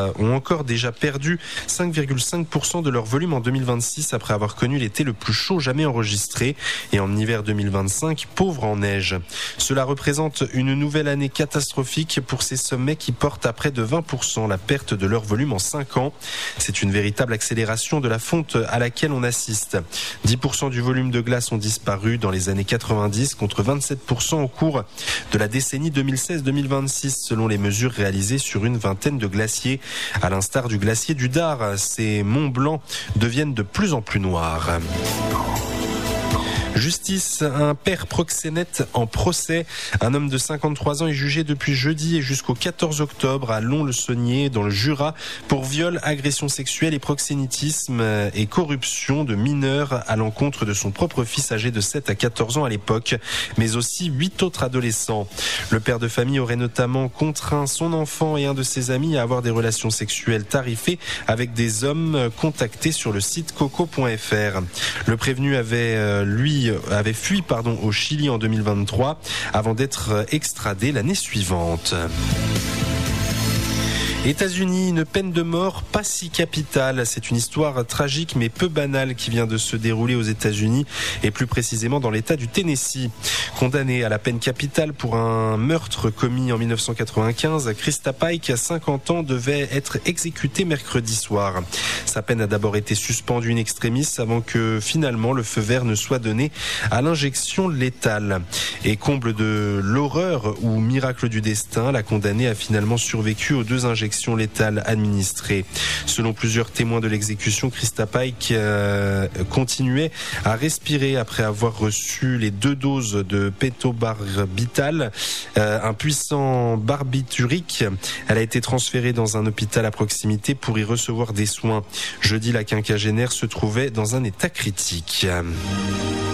ont encore déjà perdu 5,5% de leur volume en 2026 après avoir connu l'été le plus chaud jamais enregistré et en hiver 2025 pauvre en neige. Cela représente une nouvelle année catastrophique pour ces sommets qui portent à près de 20% la perte de leur volume en 5 ans. C'est une véritable accélération de la fonte à laquelle on assiste. 10% du volume de glace ont disparu dans les années 90 contre 27% au cours de la décennie 2016-2026 selon les mesures réalisées sur une vingtaine de glaciers. À l'instar du glacier du Dard, ces monts blancs deviennent de plus en plus noirs. Justice, un père proxénète en procès. Un homme de 53 ans est jugé depuis jeudi et jusqu'au 14 octobre à Lons-le-Saunier dans le Jura pour viol, agression sexuelle et proxénétisme et corruption de mineurs à l'encontre de son propre fils âgé de 7 à 14 ans à l'époque, mais aussi 8 autres adolescents. Le père de famille aurait notamment contraint son enfant et un de ses amis à avoir des relations sexuelles tarifées avec des hommes contactés sur le site coco.fr. Le prévenu avait fui au Chili en 2023 avant d'être extradé l'année suivante. États-Unis, une peine de mort pas si capitale. C'est une histoire tragique mais peu banale qui vient de se dérouler aux États-Unis et plus précisément dans l'État du Tennessee. Condamné à la peine capitale pour un meurtre commis en 1995, Krista Pike, à 50 ans, devait être exécutée mercredi soir. Sa peine a d'abord été suspendue in extremis avant que finalement le feu vert ne soit donné à l'injection létale. Et comble de l'horreur ou miracle du destin, la condamnée a finalement survécu aux 2 injections létale administrée. Selon plusieurs témoins de l'exécution, Krista Pike continuait à respirer après avoir reçu les 2 doses de pétobarbital, un puissant barbiturique. Elle a été transférée dans un hôpital à proximité pour y recevoir des soins. Jeudi, la quinquagénaire se trouvait dans un état critique.